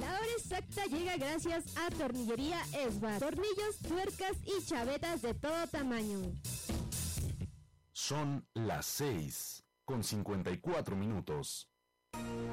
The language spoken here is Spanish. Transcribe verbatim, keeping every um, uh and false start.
La hora exacta llega gracias a Tornillería Esbart. Tornillos, tuercas y chavetas de todo tamaño. Son las seis con cincuenta y cuatro minutos.